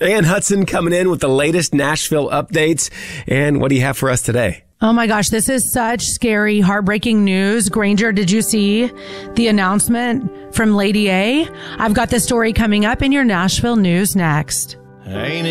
Ann Hudson coming in with the latest Nashville updates. And what do you have for us today? Oh my gosh, this is such scary, heartbreaking news. Granger, did you see the announcement from Lady A? I've got the story coming up in your Nashville news next. Ain't